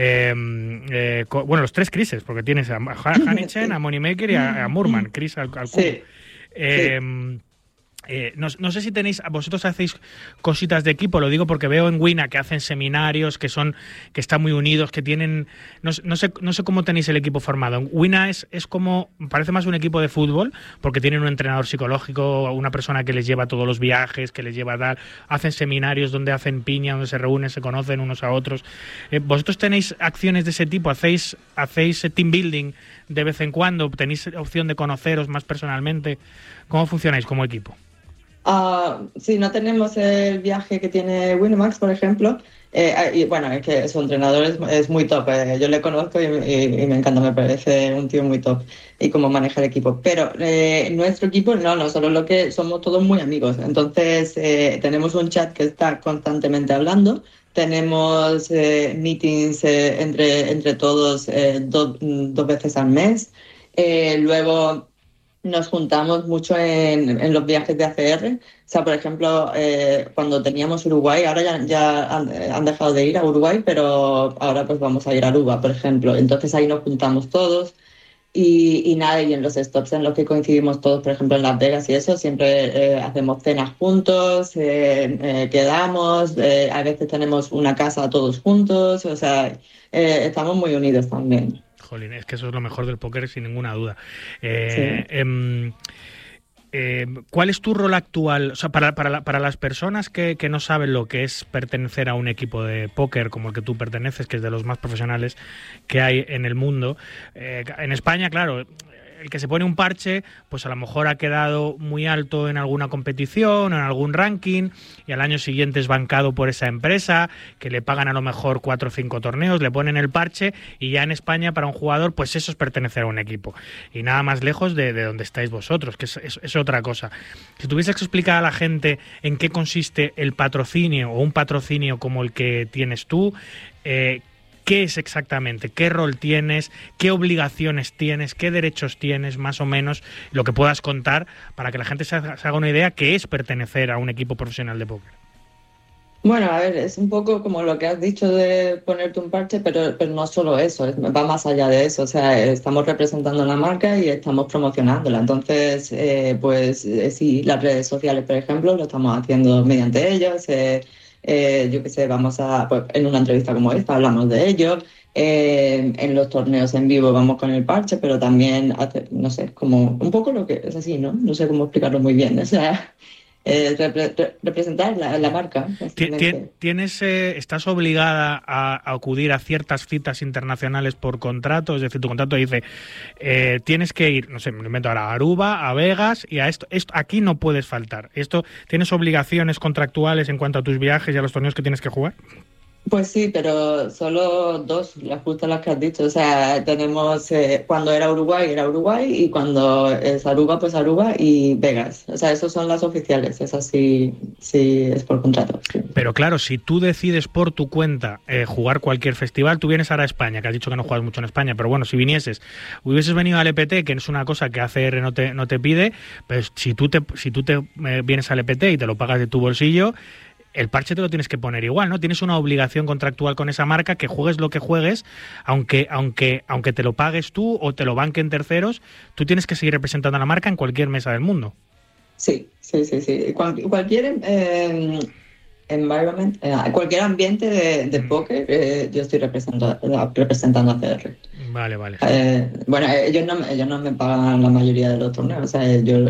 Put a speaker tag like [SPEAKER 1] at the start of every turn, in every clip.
[SPEAKER 1] Bueno, los tres Chrises, porque tienes a Hanichen, a Moneymaker y a Moorman, Chris al cubo.
[SPEAKER 2] Sí, sí.
[SPEAKER 1] No sé si vosotros hacéis cositas de equipo, lo digo porque veo en Wina que hacen seminarios, que están muy unidos, que tienen, no sé cómo tenéis el equipo formado. En Wina es como, parece más un equipo de fútbol, porque tienen un entrenador psicológico, una persona que les lleva todos los viajes, que les lleva hacen seminarios donde hacen piña, donde se reúnen, se conocen unos a otros. ¿Vosotros tenéis acciones de ese tipo? ¿Hacéis team building de vez en cuando? ¿Tenéis opción de conoceros más personalmente? ¿Cómo funcionáis como equipo?
[SPEAKER 2] Sí, no tenemos el viaje que tiene Winamax, por ejemplo. Y bueno, es que su entrenador es muy top. Yo le conozco y me encanta, me parece un tío muy top y cómo maneja el equipo. Pero nuestro equipo, no, solo lo que somos todos muy amigos. Entonces, tenemos un chat que está constantemente hablando. Tenemos meetings entre todos dos veces al mes. Luego nos juntamos mucho en los viajes de ACR. O sea, por ejemplo, cuando teníamos Uruguay, ahora ya han dejado de ir a Uruguay, pero ahora pues vamos a ir a Aruba, por ejemplo. Entonces ahí nos juntamos todos y nada, y en los stops en los que coincidimos todos, por ejemplo en Las Vegas y eso, siempre hacemos cenas juntos, quedamos, a veces tenemos una casa todos juntos, o sea, estamos muy unidos también.
[SPEAKER 1] Jolín, es que eso es lo mejor del póker, sin ninguna duda.
[SPEAKER 2] Sí.
[SPEAKER 1] ¿Cuál es tu rol actual? O sea, para las personas que no saben lo que es pertenecer a un equipo de póker como el que tú perteneces, que es de los más profesionales que hay en el mundo, en España, claro, el que se pone un parche, pues a lo mejor ha quedado muy alto en alguna competición o en algún ranking y al año siguiente es bancado por esa empresa, que le pagan a lo mejor 4 o 5 torneos, le ponen el parche y ya en España para un jugador, pues eso es pertenecer a un equipo. Y nada más lejos de donde estáis vosotros, que es otra cosa. Si tuvieses que explicar a la gente en qué consiste el patrocinio o un patrocinio como el que tienes tú, ¿qué es exactamente? ¿Qué rol tienes? ¿Qué obligaciones tienes? ¿Qué derechos tienes? Más o menos lo que puedas contar para que la gente se haga una idea qué es pertenecer a un equipo profesional de póker.
[SPEAKER 2] Bueno, a ver, es un poco como lo que has dicho de ponerte un parche, pero no solo eso, va más allá de eso. O sea, estamos representando la marca y estamos promocionándola. Entonces, sí, las redes sociales, por ejemplo, lo estamos haciendo mediante ellos. Yo qué sé, pues, en una entrevista como esta hablamos de ello. En los torneos en vivo vamos con el parche, pero también, no sé, como un poco lo que es así, ¿no? No sé cómo explicarlo muy bien. O sea, representar la marca, básicamente.
[SPEAKER 1] ¿Estás obligada a acudir a ciertas citas internacionales por contrato? Es decir, tu contrato dice, tienes que ir, no sé, me lo invento ahora, a Aruba, a Vegas y a esto aquí no puedes faltar. ¿Tienes obligaciones contractuales en cuanto a tus viajes y a los torneos que tienes que jugar?
[SPEAKER 2] Pues sí, pero solo dos, justo las que has dicho. O sea, tenemos, cuando era Uruguay y cuando es Aruba, pues Aruba y Vegas. O sea, esas son las oficiales, esas sí es por contrato. Sí.
[SPEAKER 1] Pero claro, si tú decides por tu cuenta jugar cualquier festival, tú vienes ahora a España, que has dicho que no juegas mucho en España, pero bueno, si hubieses venido al EPT, que es una cosa que ACR no te pide, pues si tú te vienes al EPT y te lo pagas de tu bolsillo, el parche te lo tienes que poner igual, ¿no? Tienes una obligación contractual con esa marca, que juegues lo que juegues, aunque te lo pagues tú o te lo banquen terceros, tú tienes que seguir representando a la marca en cualquier mesa del mundo.
[SPEAKER 2] Sí. Cualquier environment, cualquier ambiente de póker, yo estoy representando a CR.
[SPEAKER 1] Vale.
[SPEAKER 2] Bueno, ellos no me pagan la mayoría de los torneos, o sea,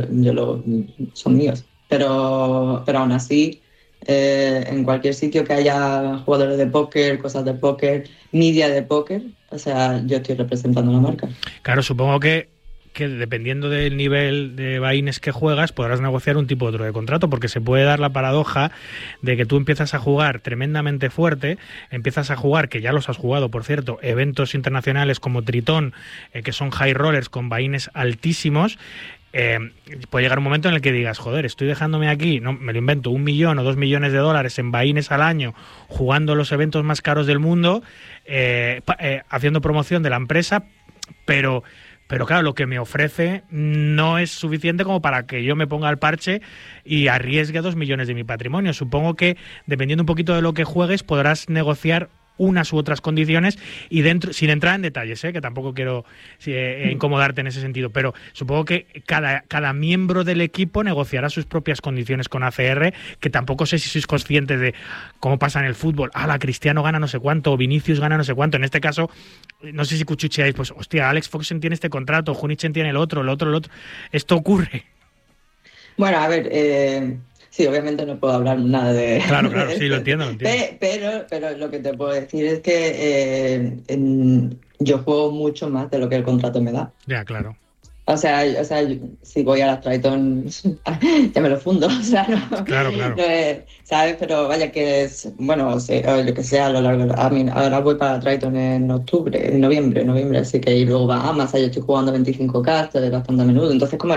[SPEAKER 2] son míos, pero aún así, en cualquier sitio que haya jugadores de póker, cosas de póker, media de póker, o sea, yo estoy representando la marca.
[SPEAKER 1] Claro, supongo que dependiendo del nivel de buy-ins que juegas, podrás negociar un tipo u otro de contrato, porque se puede dar la paradoja de que tú empiezas a jugar tremendamente fuerte, empiezas a jugar, que ya los has jugado, por cierto, eventos internacionales como Tritón, que son high rollers con buy-ins altísimos. Puede llegar un momento en el que digas, joder, estoy dejándome aquí, no me lo invento, 1 millón o 2 millones de dólares en buy-ins al año, jugando los eventos más caros del mundo, haciendo promoción de la empresa, pero claro, lo que me ofrece no es suficiente como para que yo me ponga el parche y arriesgue 2 millones de mi patrimonio. Supongo que, dependiendo un poquito de lo que juegues, podrás negociar unas u otras condiciones y dentro, sin entrar en detalles, que tampoco quiero incomodarte en ese sentido, pero supongo que cada miembro del equipo negociará sus propias condiciones con ACR, que tampoco sé si sois conscientes de cómo pasa en el fútbol. La Cristiano gana no sé cuánto, Vinicius gana no sé cuánto. En este caso, no sé si cuchucheáis, pues hostia, Alex Foxen tiene este contrato, Junichen tiene el otro. ¿Esto ocurre?
[SPEAKER 2] Bueno, a ver, sí, obviamente no puedo hablar nada de...
[SPEAKER 1] Claro, sí, lo entiendo.
[SPEAKER 2] Pero lo que te puedo decir es que yo juego mucho más de lo que el contrato me da.
[SPEAKER 1] Ya, claro.
[SPEAKER 2] O sea, si voy a la Triton, ya me lo fundo, o sea, no,
[SPEAKER 1] claro.
[SPEAKER 2] No, ¿sabes? Pero vaya que es, bueno, o lo que sea a lo largo, ahora voy para la Triton en noviembre, así que y luego Bahamas, yo estoy jugando 25K, estoy bastante a menudo, entonces como,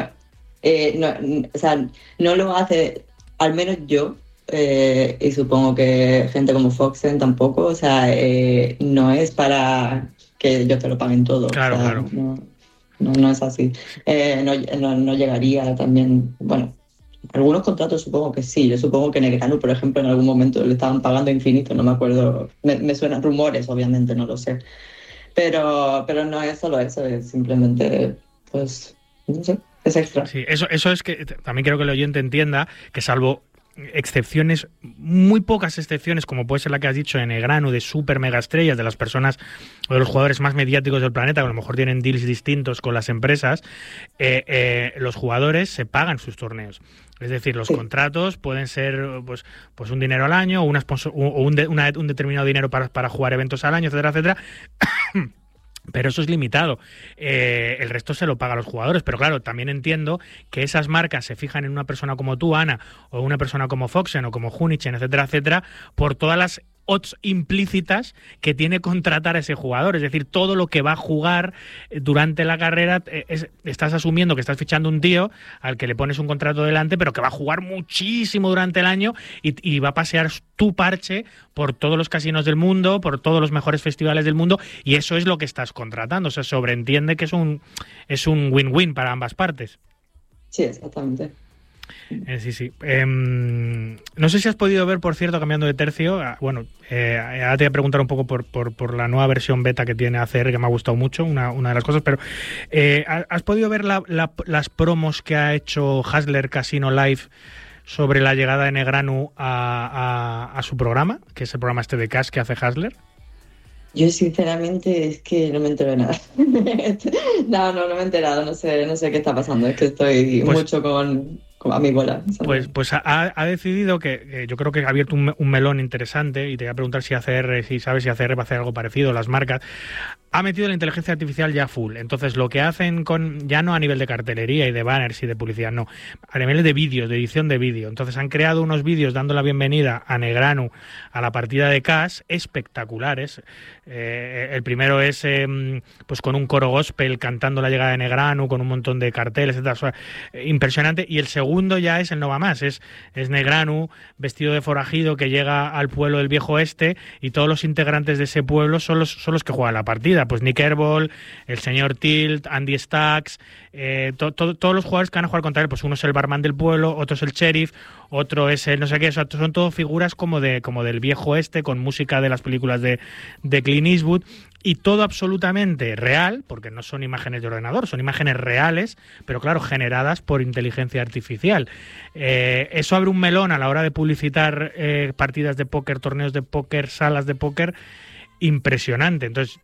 [SPEAKER 2] o sea, no lo hace, al menos yo, y supongo que gente como Foxen tampoco, o sea, no es para que ellos te lo paguen todo.
[SPEAKER 1] Claro,
[SPEAKER 2] o sea,
[SPEAKER 1] claro.
[SPEAKER 2] No es así. No llegaría también, bueno, algunos contratos supongo que sí. Yo supongo que Negreanu, por ejemplo, en algún momento le estaban pagando infinito, no me acuerdo. Me suenan rumores, obviamente, no lo sé. Pero no es solo eso, es simplemente, pues, no sé, es extra.
[SPEAKER 1] Sí, eso es que también quiero que el oyente entienda que salvo excepciones, muy pocas excepciones, como puede ser la que has dicho en Negreanu, de super mega estrellas, de las personas o de los jugadores más mediáticos del planeta, que a lo mejor tienen deals distintos con las empresas, los jugadores se pagan sus torneos. Es decir, los contratos pueden ser pues un dinero al año o un determinado dinero para jugar eventos al año, etcétera, etcétera. Pero eso es limitado. El resto se lo paga a los jugadores. Pero claro, también entiendo que esas marcas se fijan en una persona como tú, Ana, o una persona como Foxen o como Junichen, etcétera, etcétera, por todas las odds implícitas que tiene contratar a ese jugador. Es decir, todo lo que va a jugar durante la carrera, estás asumiendo que estás fichando un tío al que le pones un contrato delante, pero que va a jugar muchísimo durante el año y va a pasear tu parche por todos los casinos del mundo, por todos los mejores festivales del mundo, y eso es lo que estás contratando. O sea, sobreentiende que es un win-win para ambas partes.
[SPEAKER 2] Sí, exactamente.
[SPEAKER 1] Sí. No sé si has podido ver, por cierto, cambiando de tercio, bueno, ahora te voy a preguntar un poco por la nueva versión beta que tiene ACR, que me ha gustado mucho, una de las cosas, pero ¿has podido ver las promos que ha hecho Hustler Casino Live sobre la llegada de Negreanu a su programa, que es el programa este de Cash que hace Hustler?
[SPEAKER 2] Yo sinceramente es que no me entero de nada. No me he enterado, no sé qué está pasando, es que estoy mucho con a mi bola.
[SPEAKER 1] ¿Sabes? Pues ha decidido que yo creo que ha abierto un melón interesante, y te voy a preguntar si sabes si ACR va a hacer algo parecido, las marcas. Ha metido la inteligencia artificial ya full. Entonces, lo que hacen ya no a nivel de cartelería y de banners y de publicidad, no, a nivel de vídeos, de edición de vídeo. Entonces, han creado unos vídeos dando la bienvenida a Negreanu a la partida de Cash espectaculares. El primero es pues con un coro gospel cantando la llegada de Negreanu, con un montón de carteles, etc. O sea, impresionante. Y el segundo ya es el no va más. Es Negreanu vestido de forajido que llega al pueblo del Viejo Oeste, y todos los integrantes de ese pueblo son los que juegan la partida. Pues Nick Herbal, el señor Tilt, Andy Stacks, todos los jugadores que van a jugar contra él. Pues uno es el barman del pueblo, otro es el sheriff, otro es el no sé qué. O sea, son todas figuras como del Viejo Oeste, con música de las películas de Clint Eastwood, y todo absolutamente real, porque no son imágenes de ordenador, son imágenes reales, pero claro, generadas por inteligencia artificial. Eso abre un melón a la hora de publicitar partidas de póker, torneos de póker, salas de póker, impresionante. Entonces,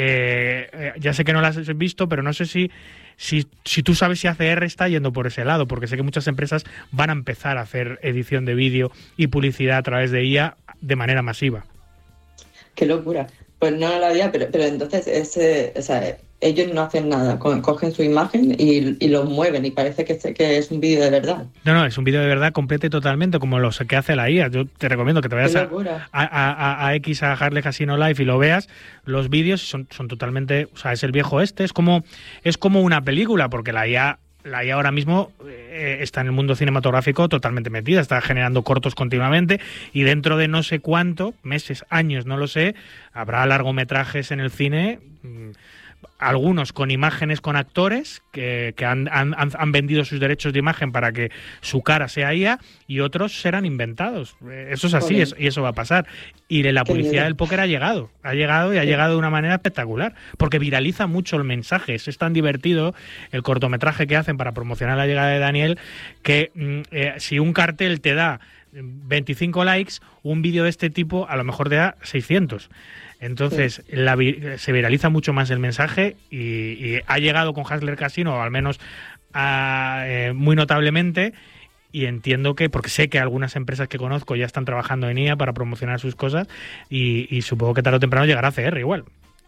[SPEAKER 1] ya sé que no las has visto, pero no sé si tú sabes si ACR está yendo por ese lado, porque sé que muchas empresas van a empezar a hacer edición de vídeo y publicidad a través de IA de manera masiva.
[SPEAKER 2] ¡Qué locura! Pues no lo había, pero entonces ellos no hacen nada, cogen su imagen y lo mueven, y parece que es un vídeo de verdad. No,
[SPEAKER 1] es un vídeo de verdad completo y totalmente, como los que hace la IA. Yo te recomiendo que te vayas a Hustler Casino Live y lo veas. Los vídeos son totalmente, o sea, es el Viejo Oeste, es como una película, porque la IA ahora mismo está en el mundo cinematográfico totalmente metida, está generando cortos continuamente, y dentro de no sé cuánto, meses, años, no lo sé, habrá largometrajes en el cine algunos con imágenes con actores que han vendido sus derechos de imagen para que su cara sea IA, y otros serán inventados. Eso es así, y eso va a pasar. Y la publicidad del póker ha llegado de una manera espectacular, porque viraliza mucho el mensaje. Es tan divertido el cortometraje que hacen para promocionar la llegada de Daniel, que si un cartel te da 25 likes, un vídeo de este tipo a lo mejor te da 600. Entonces se viraliza mucho más el mensaje, y ha llegado con Hustler Casino, o al menos muy notablemente, y entiendo que, porque sé que algunas empresas que conozco ya están trabajando en IA para promocionar sus cosas, y supongo que tarde o temprano llegará a CR igual.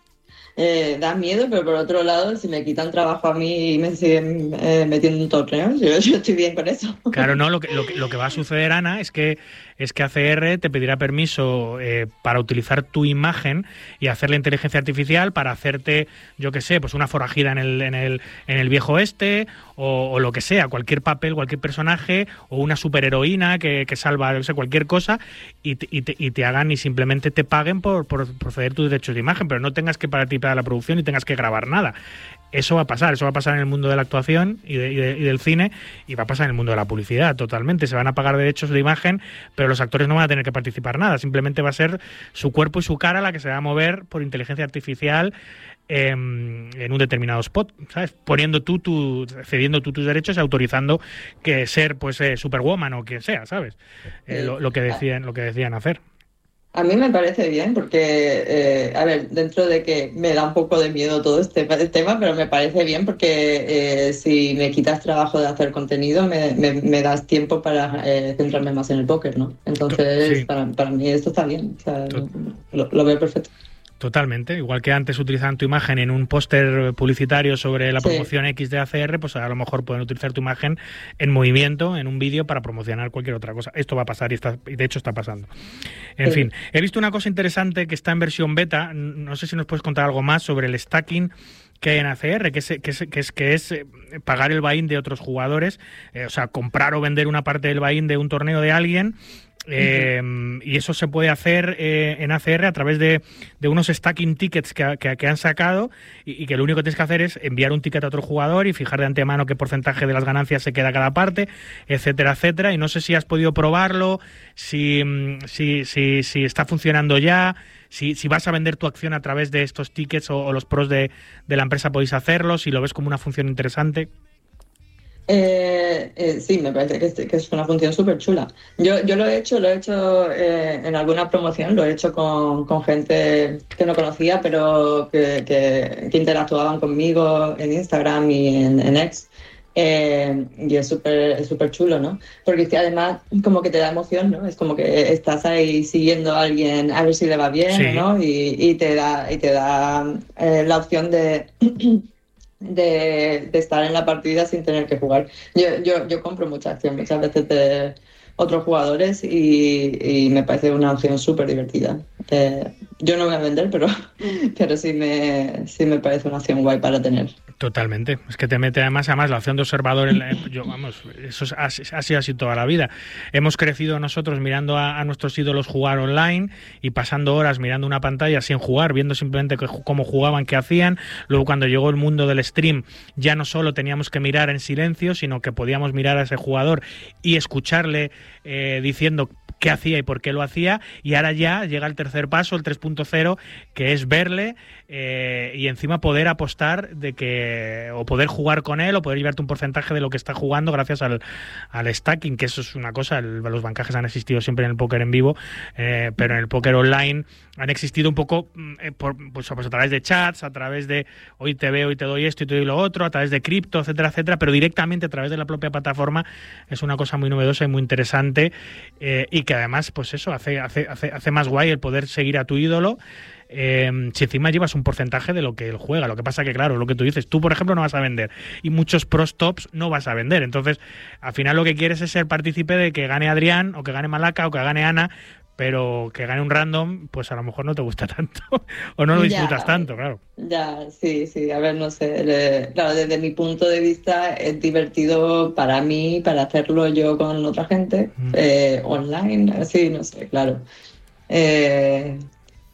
[SPEAKER 2] Da miedo, pero por otro lado, si me quitan trabajo a mí y me siguen metiendo en torneos, yo estoy bien con eso.
[SPEAKER 1] Claro, no, lo que va a suceder, Ana, es que ACR te pedirá permiso para utilizar tu imagen y hacer la inteligencia artificial para hacerte, yo qué sé, pues una forajida en el viejo oeste, o lo que sea, cualquier papel, cualquier personaje, o una superheroína que salva, no sé, cualquier cosa, y te hagan, y simplemente te paguen por ceder tus derechos de imagen, pero no tengas que participar de la producción y tengas que grabar nada. Eso va a pasar en el mundo de la actuación y del cine, y va a pasar en el mundo de la publicidad totalmente. Se van a pagar derechos de imagen, pero los actores no van a tener que participar nada. Simplemente va a ser su cuerpo y su cara la que se va a mover por inteligencia artificial en un determinado spot, ¿sabes? Cediendo tú tus derechos y autorizando que ser, pues, Superwoman o quien sea, ¿sabes? Lo que decían hacer.
[SPEAKER 2] A mí me parece bien porque, a ver, dentro de que me da un poco de miedo todo este tema, pero me parece bien porque si me quitas trabajo de hacer contenido, me das tiempo para centrarme más en el póker, ¿no? Entonces, sí. para mí esto está bien, o sea, lo veo perfecto.
[SPEAKER 1] Totalmente, igual que antes utilizaban tu imagen en un póster publicitario sobre la promoción X de ACR, pues a lo mejor pueden utilizar tu imagen en movimiento, en un vídeo, para promocionar cualquier otra cosa. Esto va a pasar, y de hecho está pasando. En fin, he visto una cosa interesante que está en versión beta. No sé si nos puedes contar algo más sobre el stacking que hay en ACR, que es pagar el buy-in de otros jugadores, o sea, comprar o vender una parte del buy-in de un torneo de alguien. Y eso se puede hacer en ACR a través de unos stacking tickets que han sacado, y que lo único que tienes que hacer es enviar un ticket a otro jugador y fijar de antemano qué porcentaje de las ganancias se queda a cada parte, etcétera, etcétera. Y no sé si has podido probarlo, si está funcionando ya, si vas a vender tu acción a través de estos tickets, o los pros de la empresa podéis hacerlo, si lo ves como una función interesante.
[SPEAKER 2] Sí, me parece que es una función súper chula. Yo lo he hecho en alguna promoción, lo he hecho con gente que no conocía, pero que interactuaban conmigo en Instagram y en X. Y es súper chulo, ¿no? Porque además como que te da emoción, ¿no? Es como que estás ahí siguiendo a alguien a ver si le va bien, sí, ¿no? Y te da la opción de estar en la partida sin tener que jugar. Yo compro mucha acción muchas veces de otros jugadores, y me parece una opción súper divertida. Yo no voy a vender, pero sí me parece una opción guay para tener.
[SPEAKER 1] Totalmente. Es que te mete además la opción de observador. Eso ha sido así toda la vida. Hemos crecido nosotros mirando a nuestros ídolos jugar online y pasando horas mirando una pantalla sin jugar, viendo simplemente cómo jugaban, qué hacían. Luego, cuando llegó el mundo del stream, ya no solo teníamos que mirar en silencio, sino que podíamos mirar a ese jugador y escucharle diciendo qué hacía y por qué lo hacía. Y ahora ya llega el tercer paso, el 3.0, que es verle y encima poder apostar o poder jugar con él, o poder llevarte un porcentaje de lo que está jugando gracias al stacking, que eso es una cosa. Los bancajes han existido siempre en el póker en vivo, pero en el póker online han existido un poco pues a través de chats, a través de hoy te veo y te doy esto y te doy lo otro, a través de cripto, etcétera, etcétera, pero directamente a través de la propia plataforma. Es una cosa muy novedosa y muy interesante, y que además, pues eso, hace más guay el poder seguir a tu ídolo, si encima llevas un porcentaje de lo que él juega. Lo que pasa que, claro, lo que tú dices, tú por ejemplo no vas a vender, y muchos pros tops no vas a vender. Entonces, al final lo que quieres es ser partícipe de que gane Adrián, o que gane Malaca, o que gane Ana, pero que gane un random, pues a lo mejor no te gusta tanto o no lo disfrutas tanto, claro.
[SPEAKER 2] Ya, sí, a ver, no sé, claro, desde mi punto de vista es divertido para mí, para hacerlo yo con otra gente, online, así, no sé, claro.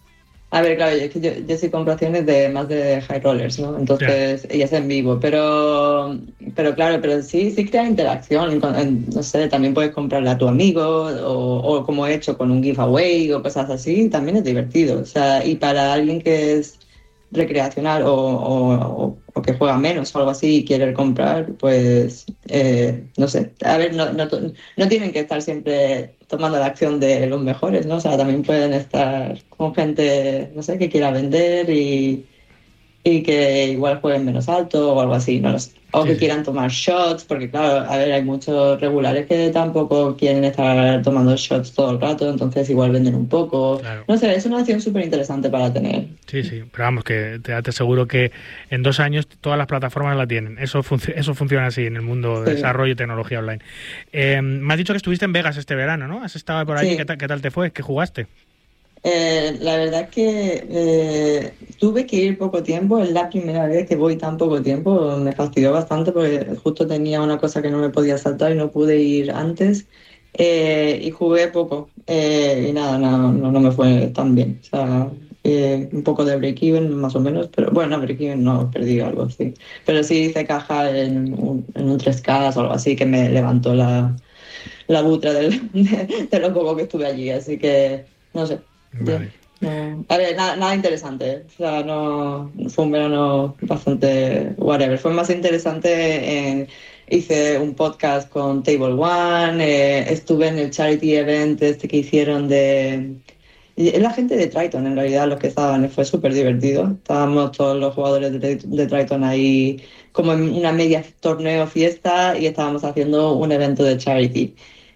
[SPEAKER 2] A ver, claro, es que yo sí compro acciones de más de high rollers, ¿no?
[SPEAKER 1] Ya.
[SPEAKER 2] Entonces, y es en vivo, pero claro, pero sí crea interacción, no sé, también puedes comprarle a tu amigo o como he hecho con un giveaway o cosas así, también es divertido, o sea, y para alguien que es recreacional o que juega menos o algo así y quiere comprar, pues, no sé, a ver, no tienen que estar siempre tomando la acción de los mejores, ¿no? O sea, también pueden estar con gente, no sé, que quiera vender y que igual jueguen menos alto o algo así, no lo sé. O
[SPEAKER 1] Sí,
[SPEAKER 2] que
[SPEAKER 1] sí.
[SPEAKER 2] quieran tomar shots, porque claro, a ver, hay muchos regulares que tampoco quieren estar tomando shots todo el rato, entonces igual venden un poco.
[SPEAKER 1] Claro.
[SPEAKER 2] No sé, es una acción súper interesante para tener.
[SPEAKER 1] Sí, sí, pero vamos, que te aseguro que en 2 años todas las plataformas la tienen. Eso funciona así en el mundo de
[SPEAKER 2] Sí,
[SPEAKER 1] desarrollo y tecnología online. Me has dicho que estuviste en Vegas este verano, ¿no? ¿Has estado por allí?
[SPEAKER 2] sí.
[SPEAKER 1] Qué tal te fue? ¿Qué jugaste?
[SPEAKER 2] La verdad que tuve que ir poco tiempo, es la primera vez que voy tan poco tiempo, me fastidió bastante porque justo tenía una cosa que no me podía saltar y no pude ir antes y jugué poco y nada, no me fue tan bien. O sea, un poco de break-even más o menos, pero bueno, break-even no, perdí algo así. Pero sí hice caja en un 3K o algo así que me levantó la butra de lo poco que estuve allí, así que no sé.
[SPEAKER 1] Vale.
[SPEAKER 2] No. A ver, nada interesante, ¿eh? O sea, no fue un verano bastante whatever. Fue más interesante hice un podcast con Table One, estuve en el charity event este que hicieron es la gente de Triton, en realidad, los que estaban, y fue súper divertido. Estábamos todos los jugadores de Triton ahí como en una media torneo fiesta y estábamos haciendo un evento de charity.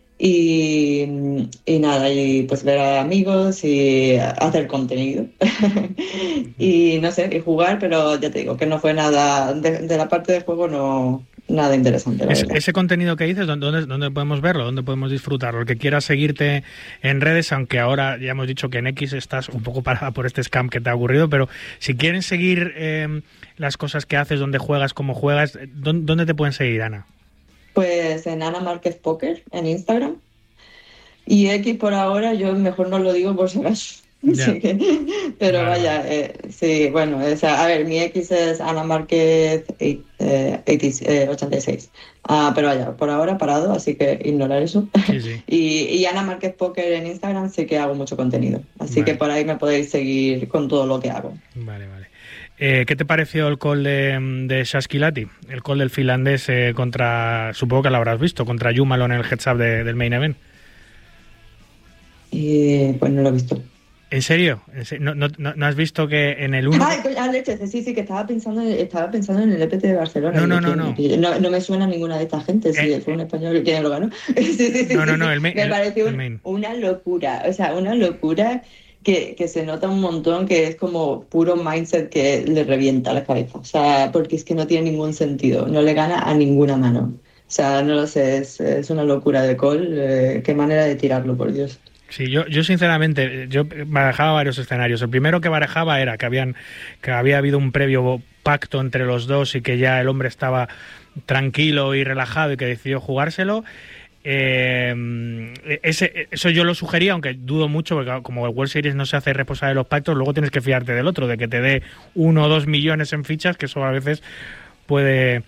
[SPEAKER 2] Y nada, y pues ver a amigos y hacer contenido. Y no sé, y jugar, pero ya te digo que no fue nada, de la parte de juego no, nada interesante, la verdad.
[SPEAKER 1] Ese contenido que dices, ¿dónde podemos verlo? ¿Dónde podemos disfrutarlo? El que quiera seguirte en redes, aunque ahora ya hemos dicho que en X estás un poco parada por este scam que te ha ocurrido, pero si quieren seguir las cosas que haces, dónde juegas, cómo juegas, ¿dónde te pueden seguir, Ana?
[SPEAKER 2] Pues en Ana Márquez Poker en Instagram. Y X por ahora, yo mejor no lo digo por si acaso.
[SPEAKER 1] Ya,
[SPEAKER 2] Así que, pero
[SPEAKER 1] vale, vale.
[SPEAKER 2] vaya, sí, bueno, o sea, a ver, mi X es Ana Márquez 86. Pero vaya, por ahora parado, así que ignorar eso.
[SPEAKER 1] Sí, sí,
[SPEAKER 2] Y Ana Márquez Poker en Instagram sí que hago mucho contenido. Así que
[SPEAKER 1] vale,
[SPEAKER 2] por ahí me podéis seguir con todo lo que hago.
[SPEAKER 1] vale, vale. ¿Qué te pareció el call de Shaskilati? El call del finlandés contra, supongo que lo habrás visto, contra Jumalon en el heads up del main event.
[SPEAKER 2] Y pues no lo he visto.
[SPEAKER 1] ¿En serio? ¿No has visto que en el uno?
[SPEAKER 2] Leche, sí, que estaba pensando en el EPT de Barcelona.
[SPEAKER 1] No,
[SPEAKER 2] Digo,
[SPEAKER 1] no, no, no.
[SPEAKER 2] no me suena ninguna de esta gente, si fue un español quien lo ganó. Sí.
[SPEAKER 1] El main.
[SPEAKER 2] Me pareció
[SPEAKER 1] El main.
[SPEAKER 2] una locura, o sea, una locura que se nota un montón, que es como puro mindset que le revienta la cabeza. O sea, porque es que no tiene ningún sentido, no le gana a ninguna mano. O sea, no lo sé, es una locura de call, qué manera de tirarlo, por Dios.
[SPEAKER 1] Sí, yo sinceramente, yo barajaba varios escenarios. El primero que barajaba era que había habido un previo pacto entre los dos y que ya el hombre estaba tranquilo y relajado y que decidió jugárselo. Eso yo lo sugería, aunque dudo mucho, porque como el World Series no se hace responsable de los pactos, luego tienes que fiarte del otro, de que te dé 1 o 2 millones en fichas, que eso a veces puede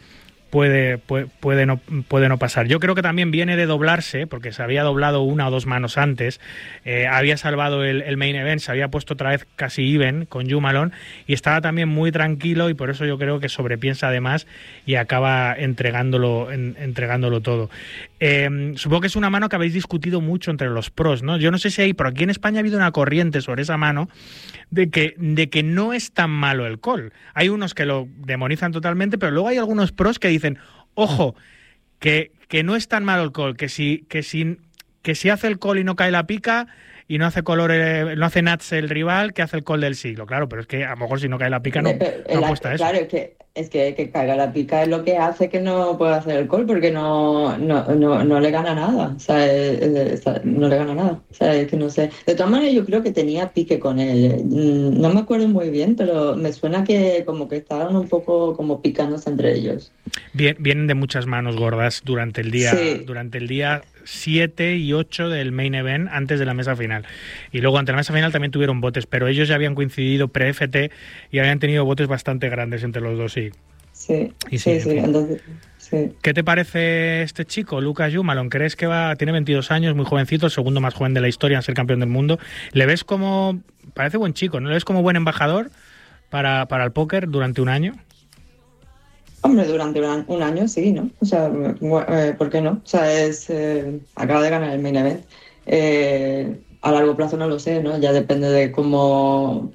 [SPEAKER 1] puede no pasar. Yo creo que también viene de doblarse, porque se había doblado 1 o 2 manos antes, había salvado el main event, se había puesto otra vez casi even con Jumalon y estaba también muy tranquilo y por eso yo creo que sobrepiensa además y acaba entregándolo todo. Supongo que es una mano que habéis discutido mucho entre los pros, ¿no? Yo no sé si hay, pero aquí en España ha habido una corriente sobre esa mano de que no es tan malo el call. Hay unos que lo demonizan totalmente, pero luego hay algunos pros que dicen, ojo, que no es tan malo el call, que si hace el call y no cae la pica y no hace no hace nuts el rival, que hace el call del siglo. Claro, pero es que a lo mejor si no cae la pica no apuesta a eso.
[SPEAKER 2] Claro, es que caiga la pica es lo que hace que no pueda hacer el call porque no le gana nada. O sea, no le gana nada. O sea, es que no sé. De todas maneras, yo creo que tenía pique con él. No me acuerdo muy bien, pero me suena que como que estaban un poco como picándose entre ellos.
[SPEAKER 1] Vienen de muchas manos gordas durante el día.
[SPEAKER 2] Sí.
[SPEAKER 1] Durante el día 7 y 8 del main event antes de la mesa final. Y luego ante la mesa final también tuvieron botes, pero ellos ya habían coincidido pre-FT y habían tenido botes bastante grandes entre los dos.
[SPEAKER 2] Sí, entonces, sí.
[SPEAKER 1] ¿Qué te parece este chico, Lucas Jumalon? ¿Crees que tiene 22 años, muy jovencito, el segundo más joven de la historia en ser campeón del mundo? ¿Le ves como, parece buen chico, ¿no le ves como buen embajador para el póker durante un año?
[SPEAKER 2] Hombre, durante un año sí, ¿no? O sea, ¿por qué no? O sea, acaba de ganar el main event. A largo plazo no lo sé, ¿no? Ya depende de cómo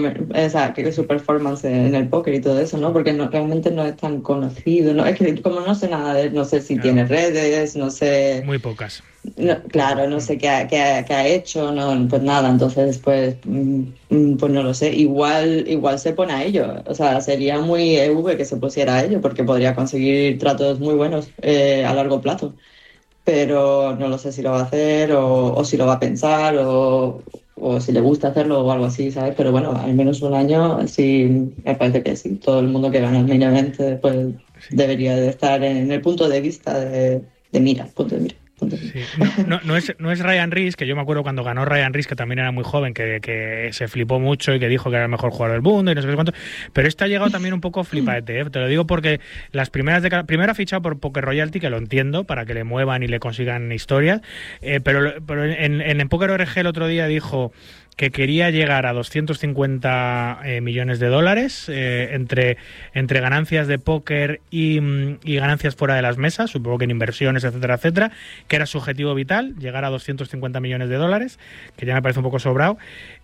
[SPEAKER 2] que su performance en el póker y todo eso, ¿no? Porque realmente no es tan conocido, ¿no? Es que como no sé nada de él, no sé si tiene redes, no sé...
[SPEAKER 1] Muy pocas.
[SPEAKER 2] Claro, no sé qué ha hecho, no, pues nada, entonces pues no lo sé, igual se pone a ello, o sea, sería muy EV que se pusiera a ello, porque podría conseguir tratos muy buenos a largo plazo. Pero no lo sé si lo va a hacer o si lo va a pensar o si le gusta hacerlo o algo así, ¿sabes? Pero bueno, al menos un año sí, me parece que sí. Todo el mundo que gana el main event pues debería de estar en el punto de vista de mira, punto de mira.
[SPEAKER 1] Sí. No es Ryan Rees, que yo me acuerdo cuando ganó Ryan Rees, que también era muy joven, que se flipó mucho y que dijo que era el mejor jugador del mundo y no sé qué cuánto, pero este ha llegado también un poco flipadete, ¿eh? Te lo digo porque las primero ha fichado por Poker Royalty, que lo entiendo, para que le muevan y le consigan historias, pero en Poker ORG el otro día dijo que quería llegar a 250 millones de dólares entre ganancias de póker y ganancias fuera de las mesas, supongo que en inversiones, etcétera, etcétera, que era su objetivo vital, llegar a 250 millones de dólares, que ya me parece un poco sobrado.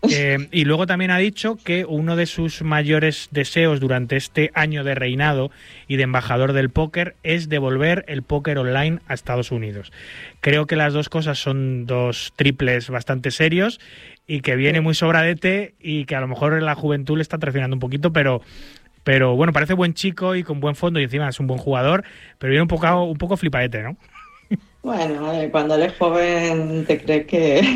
[SPEAKER 1] Y luego también ha dicho que uno de sus mayores deseos durante este año de reinado y de embajador del póker es devolver el póker online a Estados Unidos. Creo que las dos cosas son dos triples bastante serios y que viene muy sobradete y que a lo mejor en la juventud le está traicionando un poquito, pero bueno, parece buen chico y con buen fondo y encima es un buen jugador, pero viene un poco flipadete, ¿no?
[SPEAKER 2] Bueno, cuando eres joven te crees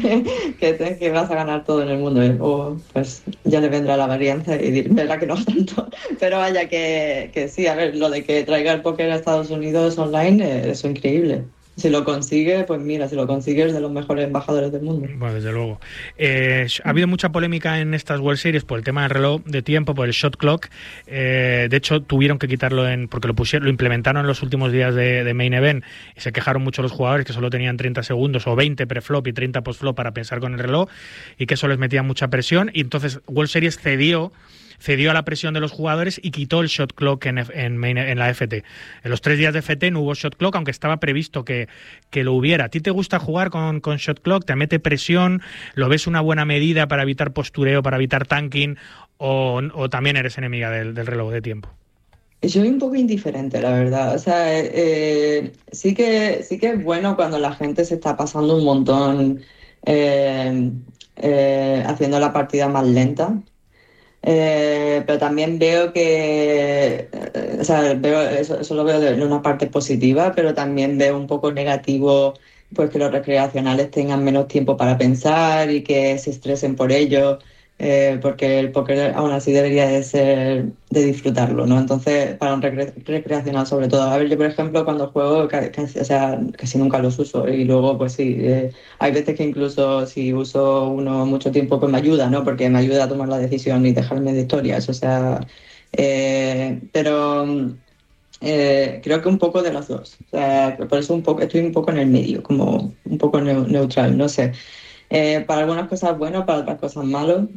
[SPEAKER 2] que vas a ganar todo en el mundo, ¿eh? O pues ya le vendrá la varianza y dirá que no tanto. Pero vaya que sí, a ver, lo de que traiga el póker a Estados Unidos online, eso es increíble. Si lo consigue, pues mira, si lo consigue es de los mejores embajadores del mundo.
[SPEAKER 1] Bueno, desde luego. Ha habido mucha polémica en estas World Series por el tema del reloj de tiempo, por el shot clock. De hecho, tuvieron que quitarlo porque lo implementaron en los últimos días de main event y se quejaron mucho los jugadores que solo tenían 30 segundos o 20 preflop y 30 postflop para pensar con el reloj y que eso les metía mucha presión. Y entonces World Series cedió a la presión de los jugadores y quitó el shot clock en la FT. En los 3 días de FT no hubo shot clock, aunque estaba previsto que lo hubiera. ¿A ti te gusta jugar con shot clock? ¿Te mete presión? ¿Lo ves una buena medida para evitar postureo, para evitar tanking? ¿O también eres enemiga del reloj de tiempo?
[SPEAKER 2] Soy un poco indiferente, la verdad. O sea, sí que es bueno cuando la gente se está pasando un montón haciendo la partida más lenta. Pero también veo que, o sea, eso lo veo de una parte positiva, pero también veo un poco negativo, pues que los recreacionales tengan menos tiempo para pensar y que se estresen por ello, porque el póker aún así debería de ser de disfrutarlo, ¿no? Entonces, para un recreacional sobre todo. A ver, yo por ejemplo cuando juego casi nunca los uso y luego pues sí, hay veces que incluso si uso uno mucho tiempo pues me ayuda, ¿no? Porque me ayuda a tomar la decisión y dejarme de historias, o sea, pero creo que un poco de las dos, o sea, por eso estoy un poco en el medio, como un poco neutral, no sé. Para algunas cosas bueno, para otras cosas malo.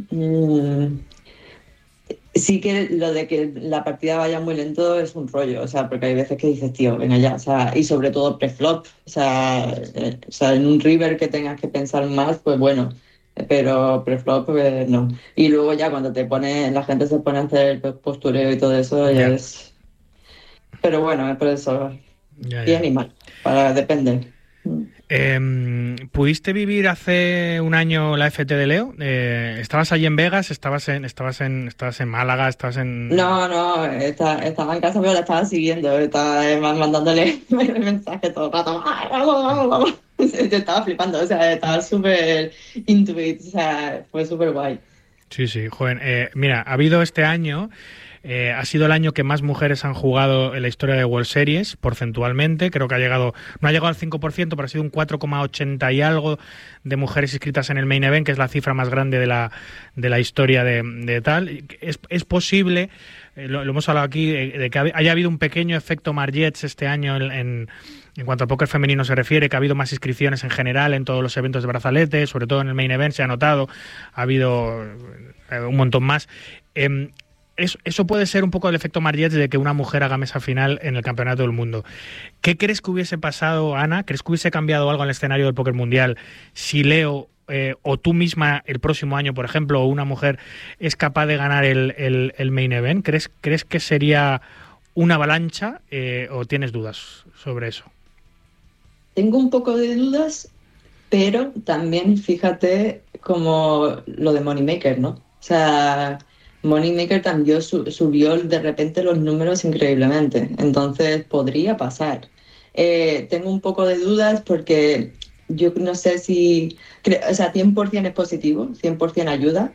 [SPEAKER 2] Sí que lo de que la partida vaya muy lento es un rollo, o sea, porque hay veces que dices, tío, venga ya, o sea, y sobre todo preflop, o sea, en un river que tengas que pensar más, pues bueno, pero preflop no. Y luego ya cuando la gente se pone a hacer el postureo y todo eso, ya es... Pero bueno, es por eso, bien y mal, depende.
[SPEAKER 1] ¿Pudiste vivir hace un año la FT de Leo? ¿Estabas allí en Vegas? ¿Estabas en Málaga? ¿Estabas en...?
[SPEAKER 2] No, estaba en casa, pero la estaba siguiendo, estaba mandándole mensajes todo el rato. Vamos. Yo estaba flipando, o sea, estaba súper into it, o sea, fue súper guay.
[SPEAKER 1] Sí, joven. Mira, ha habido este año Ha sido el año que más mujeres han jugado en la historia de World Series, porcentualmente. Creo que no ha llegado al 5%, pero ha sido un 4,80 y algo de mujeres inscritas en el Main Event, que es la cifra más grande de la historia de tal. Es posible, lo hemos hablado aquí, de que haya habido un pequeño efecto Margets este año en cuanto al póker femenino se refiere, que ha habido más inscripciones en general en todos los eventos de brazalete, sobre todo en el Main Event se ha notado, ha habido un montón más. Eso puede ser un poco el efecto Margets de que una mujer haga mesa final en el Campeonato del Mundo. ¿Qué crees que hubiese pasado, Ana? ¿Crees que hubiese cambiado algo en el escenario del póker mundial si Leo o tú misma el próximo año, por ejemplo, o una mujer es capaz de ganar el Main Event? ¿Crees que sería una avalancha o tienes dudas sobre eso?
[SPEAKER 2] Tengo un poco de dudas, pero también fíjate como lo de Moneymaker, ¿no? O sea, Moneymaker también subió de repente los números increíblemente, entonces podría pasar. Tengo un poco de dudas porque yo no sé si... o sea, 100% es positivo, 100% ayuda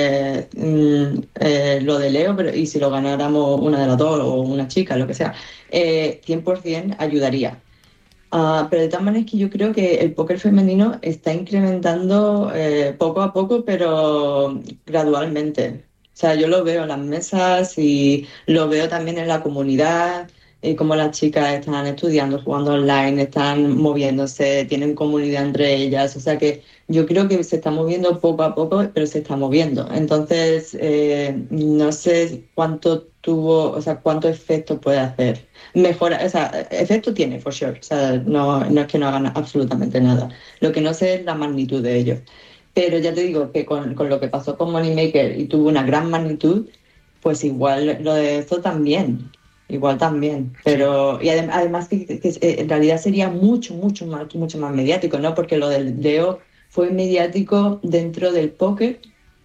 [SPEAKER 2] lo de Leo, pero, y si lo ganáramos una de las dos o una chica, lo que sea, 100% ayudaría. Pero de todas maneras que yo creo que el póker femenino está incrementando poco a poco, pero gradualmente. O sea, yo lo veo en las mesas y lo veo también en la comunidad, y cómo las chicas están estudiando, jugando online, están moviéndose, tienen comunidad entre ellas. O sea que yo creo que se está moviendo poco a poco, pero se está moviendo. Entonces, no sé cuánto efecto puede hacer. Mejora, o sea, efecto tiene, for sure. O sea, no es que no hagan absolutamente nada. Lo que no sé es la magnitud de ello. Pero ya te digo que con lo que pasó con Moneymaker y tuvo una gran magnitud, pues igual lo de esto también. Igual también. Pero, y además que en realidad sería mucho más mediático, ¿no? Porque lo del Leo fue mediático dentro del póker,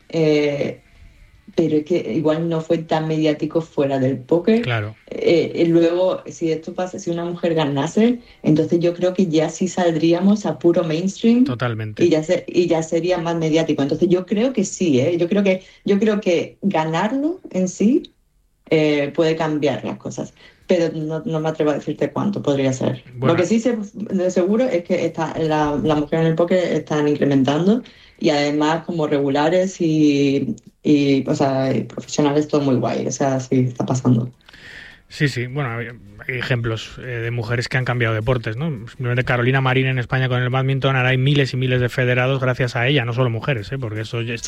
[SPEAKER 2] pero es que igual no fue tan mediático fuera del póker.
[SPEAKER 1] Claro.
[SPEAKER 2] Luego, si esto pasa, si una mujer ganase, entonces yo creo que ya sí saldríamos a puro mainstream.
[SPEAKER 1] Totalmente.
[SPEAKER 2] Y ya sería más mediático. Entonces yo creo que sí, ¿eh? Yo creo que ganarlo en sí puede cambiar las cosas. Pero no me atrevo a decirte cuánto podría ser.
[SPEAKER 1] Bueno.
[SPEAKER 2] Lo que sí sé de seguro es que las mujeres en el póker están incrementando y además como regulares y profesionales, todo muy guay. O sea, sí, está pasando.
[SPEAKER 1] Sí, bueno, hay ejemplos de mujeres que han cambiado deportes, ¿no? Simplemente Carolina Marín en España con el bádminton, ahora hay miles y miles de federados gracias a ella, no solo mujeres, porque esto es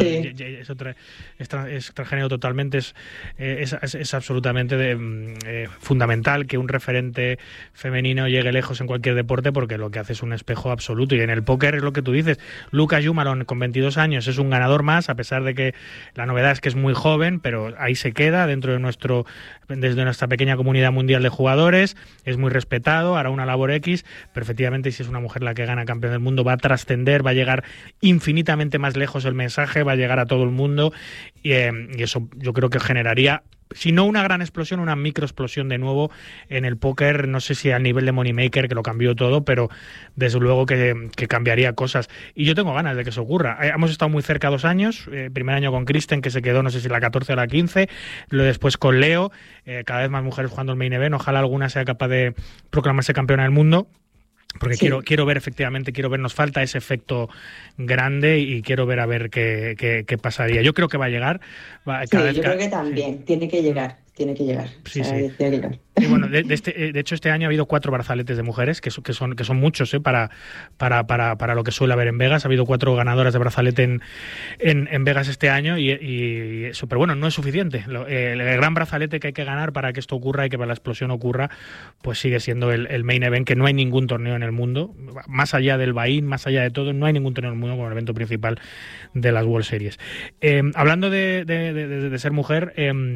[SPEAKER 1] transgénero totalmente, es absolutamente fundamental que un referente femenino llegue lejos en cualquier deporte, porque lo que hace es un espejo absoluto. Y en el póker es lo que tú dices, Lucas Jumaron con 22 años es un ganador más, a pesar de que la novedad es que es muy joven, pero ahí se queda desde nuestra pequeña comunidad mundial de jugadores, es muy respetado, hará una labor X, pero efectivamente si es una mujer la que gana campeón del mundo va a trascender, va a llegar infinitamente más lejos el mensaje, va a llegar a todo el mundo y eso yo creo que generaría, si no una gran explosión, una microexplosión de nuevo en el póker, no sé si al nivel de Moneymaker, que lo cambió todo, pero desde luego que cambiaría cosas. Y yo tengo ganas de que eso ocurra. Hemos estado muy cerca 2 años, primer año con Kristen, que se quedó, no sé si la 14 o la 15, lo después con Leo, cada vez más mujeres jugando el Main Event, ojalá alguna sea capaz de proclamarse campeona del mundo. Porque sí. quiero ver, efectivamente, nos falta ese efecto grande y quiero ver a ver qué pasaría. Yo creo que va a llegar.
[SPEAKER 2] Creo que también, tiene que llegar.
[SPEAKER 1] Sí. Y bueno, de hecho este año ha habido 4 brazaletes de mujeres, que son muchos para lo que suele haber en Vegas. Ha habido 4 ganadoras de brazalete en Vegas este año y eso, pero bueno, no es suficiente. El gran brazalete que hay que ganar para que esto ocurra y que para la explosión ocurra, pues sigue siendo el Main Event, que no hay ningún torneo en el mundo, más allá del Bahín, más allá de todo, no hay ningún torneo en el mundo como el evento principal de las World Series. Hablando de ser mujer,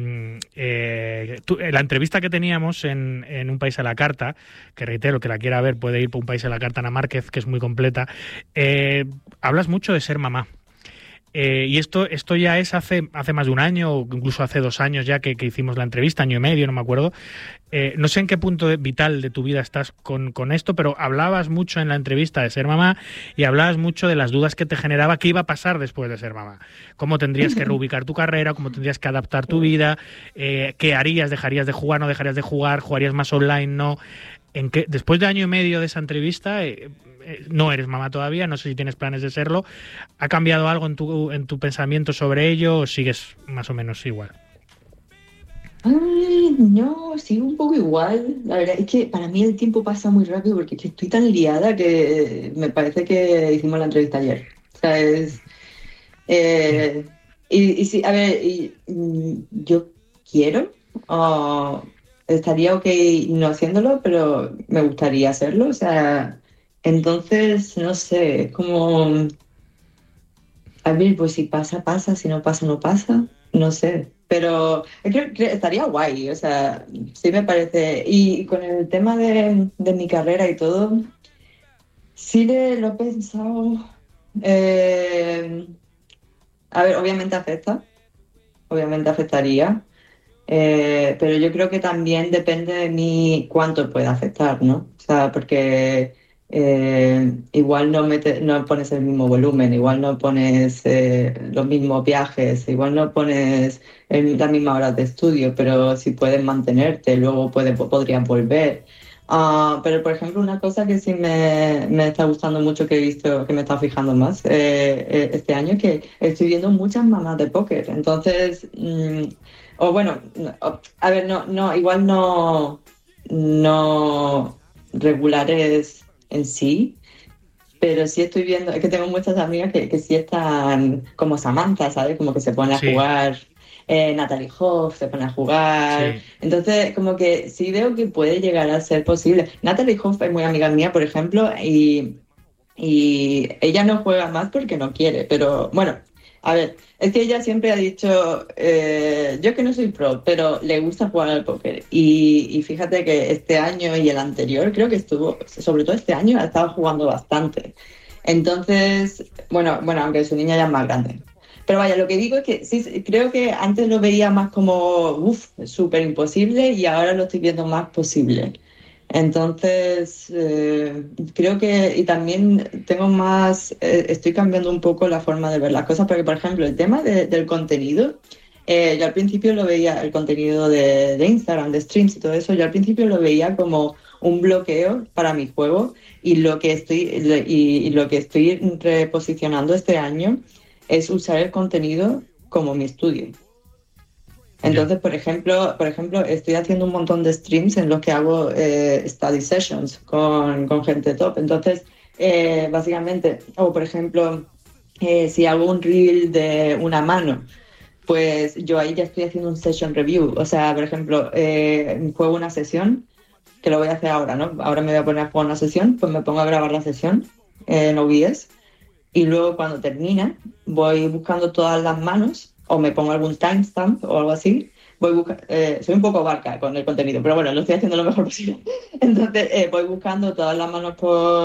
[SPEAKER 1] la entrevista que teníamos en Un País a la Carta, que reitero, que la quiera ver puede ir por Un País a la Carta, Ana Márquez, que es muy completa, hablas mucho de ser mamá. Y esto ya es hace más de un año, o incluso hace 2 años ya que hicimos la entrevista, año y medio, no me acuerdo. No sé en qué punto vital de tu vida estás con esto, pero hablabas mucho en la entrevista de ser mamá y hablabas mucho de las dudas que te generaba qué iba a pasar después de ser mamá. Cómo tendrías que reubicar tu carrera, cómo tendrías que adaptar tu vida, qué harías, dejarías de jugar, no dejarías de jugar, jugarías más online, no. Después de año y medio de esa entrevista, no eres mamá todavía, no sé si tienes planes de serlo. ¿Ha cambiado algo en tu pensamiento sobre ello o sigues más o menos igual?
[SPEAKER 2] Ay, no, sigo un poco igual. La verdad es que para mí el tiempo pasa muy rápido porque es que estoy tan liada que me parece que hicimos la entrevista ayer. O sea, eh, y sí, a ver, yo quiero, o estaría ok no haciéndolo, pero me gustaría hacerlo. O sea, entonces, no sé, es como, a ver, pues si pasa, pasa, si no pasa, no pasa, no sé. Pero creo que estaría guay, o sea, sí me parece. Y con el tema de mi carrera y todo, sí lo he pensado. eh, a ver, obviamente afectaría, pero yo creo que también depende de mí cuánto pueda afectar, ¿no? O sea, porque igual no pones el mismo volumen, igual no pones los mismos viajes, igual no pones las mismas horas de estudio, pero si puedes mantenerte, luego podrías volver. Pero, por ejemplo, una cosa que sí me está gustando mucho, que he visto, que me está fijando más este año, que estoy viendo muchas mamás de póker. Entonces, o bueno, a ver, igual no regulares en sí, pero sí estoy viendo, es que tengo muchas amigas que sí están como Samantha, ¿sabes? Como que se ponen a
[SPEAKER 1] Sí,
[SPEAKER 2] jugar, Natalie Hoff se pone a jugar,
[SPEAKER 1] sí.
[SPEAKER 2] entonces como que sí veo que puede llegar a ser posible. Natalie Hoff es muy amiga mía, por ejemplo, y ella no juega más porque no quiere, pero bueno, a ver, es que ella siempre ha dicho, yo que no soy pro, pero le gusta jugar al póker. Y fíjate que este año y el anterior, creo que estuvo, sobre todo este año, ha estado jugando bastante. Entonces, bueno, aunque su niña ya es más grande. Pero vaya, lo que digo es que sí, creo que antes lo veía más como, uff, súper imposible y ahora lo estoy viendo más posible. Entonces, creo que, y también estoy cambiando un poco la forma de ver las cosas, porque, por ejemplo, el tema del contenido, yo al principio lo veía, el contenido de Instagram, de streams y todo eso, yo al principio lo veía como un bloqueo para mi juego y lo que estoy reposicionando este año es usar el contenido como mi estudio.
[SPEAKER 1] Ya.
[SPEAKER 2] Entonces, por ejemplo, estoy haciendo un montón de streams en los que hago study sessions con gente top. Entonces, básicamente, o por ejemplo, si hago un reel de una mano, pues yo ahí ya estoy haciendo un session review. O sea, por ejemplo, juego una sesión, que lo voy a hacer ahora, ¿no? Ahora me voy a poner a jugar una sesión, pues me pongo a grabar la sesión en OBS y luego cuando termina voy buscando todas las manos o me pongo algún timestamp o algo así. Soy un poco barca con el contenido, pero bueno, lo estoy haciendo lo mejor posible. Entonces voy buscando todas las manos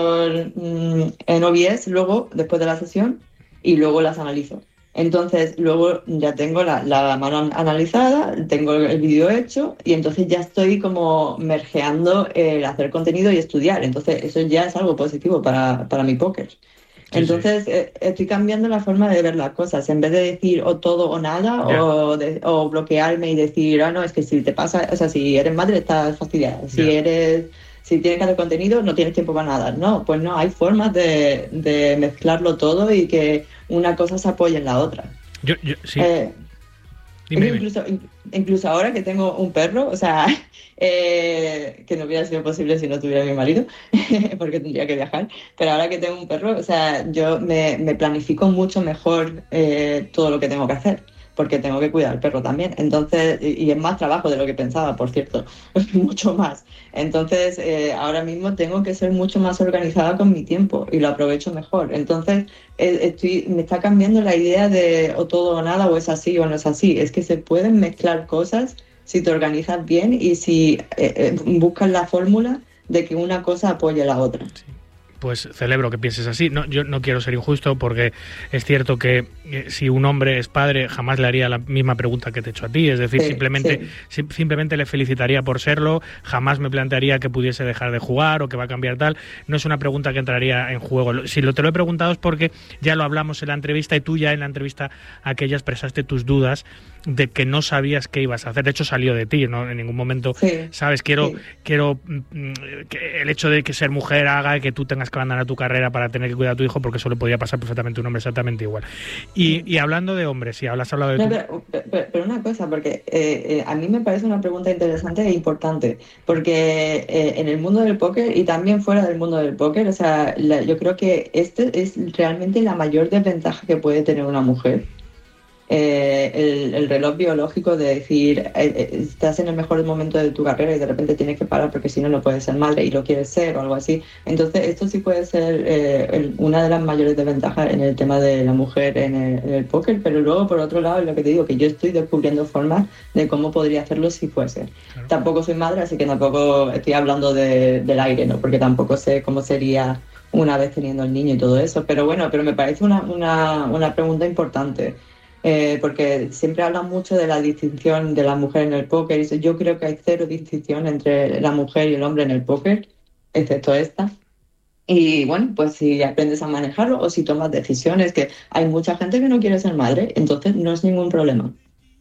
[SPEAKER 2] en OBS luego, después de la sesión, y luego las analizo. Entonces luego ya tengo la mano analizada, tengo el vídeo hecho y entonces ya estoy como mergeando el hacer contenido y estudiar. Entonces eso ya es algo positivo para mi póker.
[SPEAKER 1] Sí, sí.
[SPEAKER 2] Entonces, estoy cambiando la forma de ver las cosas. En vez de decir o todo o nada,
[SPEAKER 1] Ya,
[SPEAKER 2] o bloquearme y decir, no, es que si te pasa, o sea, si eres madre estás fastidiada.
[SPEAKER 1] ya.
[SPEAKER 2] Si tienes que hacer contenido, no tienes tiempo para nada. No, pues no, hay formas de mezclarlo todo y que una cosa se apoye en la otra.
[SPEAKER 1] Sí.
[SPEAKER 2] Eh, es
[SPEAKER 1] Dime,
[SPEAKER 2] que
[SPEAKER 1] dime.
[SPEAKER 2] incluso ahora que tengo un perro, o sea, que no hubiera sido posible si no tuviera mi marido, porque tendría que viajar, pero ahora que tengo un perro, o sea, yo me planifico mucho mejor todo lo que tengo que hacer, porque tengo que cuidar al perro también. Entonces, y es más trabajo de lo que pensaba, por cierto, mucho más. Entonces, ahora mismo tengo que ser mucho más organizada con mi tiempo y lo aprovecho mejor. Entonces, me está cambiando la idea de o todo o nada, o es así o no es así. Es que se pueden mezclar cosas si te organizas bien y si buscas la fórmula de que una cosa apoye a la otra.
[SPEAKER 1] Sí. Pues celebro que pienses así. No, yo no quiero ser injusto porque es cierto que si un hombre es padre jamás le haría la misma pregunta que te he hecho a ti. Es decir, simplemente le felicitaría por serlo, jamás me plantearía que pudiese dejar de jugar o que va a cambiar tal. No es una pregunta que entraría en juego. Si te lo he preguntado es porque ya lo hablamos en la entrevista y tú ya en la entrevista aquella expresaste tus dudas de que no sabías qué ibas a hacer. De hecho salió de ti, ¿no? En ningún momento, ¿sabes? Quiero que el hecho de que ser mujer haga que tú tengas que abandonar tu carrera para tener que cuidar a tu hijo, porque eso le podía pasar perfectamente a un hombre exactamente igual. Y hablando de hombres, si has hablado de...
[SPEAKER 2] No, pero una cosa, porque a mí me parece una pregunta interesante e importante, porque en el mundo del póker y también fuera del mundo del póker, o sea, yo creo que este es realmente la mayor desventaja que puede tener una mujer. El reloj biológico de decir estás en el mejor momento de tu carrera y de repente tienes que parar porque si no, no puedes ser madre y lo quieres ser o algo así. Entonces esto sí puede ser una de las mayores desventajas en el tema de la mujer en el póker, pero luego por otro lado es lo que te digo, que yo estoy descubriendo formas de cómo podría hacerlo si fuese. Claro. Tampoco soy madre, así que tampoco estoy hablando del aire, ¿no? Porque tampoco sé cómo sería una vez teniendo el niño y todo eso, pero bueno, pero me parece una pregunta importante. Porque siempre hablan mucho de la distinción de la mujer en el póker y yo creo que hay cero distinción entre la mujer y el hombre en el póker, excepto esta. Y bueno, pues si aprendes a manejarlo o si tomas decisiones, que hay mucha gente que no quiere ser madre, entonces no es ningún problema.